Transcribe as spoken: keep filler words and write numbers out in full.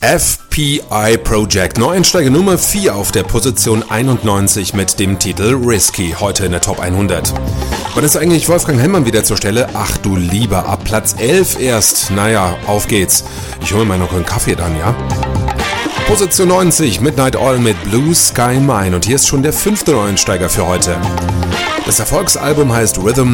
F P I Project, Neueinsteiger Nummer vier auf der Position einundneunzig mit dem Titel Risky, heute in der Top hundert. Wann ist eigentlich Wolfgang Hellmann wieder zur Stelle? Ach du lieber, ab Platz elf erst. Naja, auf geht's. Ich hole mir noch einen Kaffee dann, ja? Position neunzig, Midnight Oil mit Blue Sky Mine und hier ist schon der fünfte Neueinsteiger für heute. Das Erfolgsalbum heißt Rhythm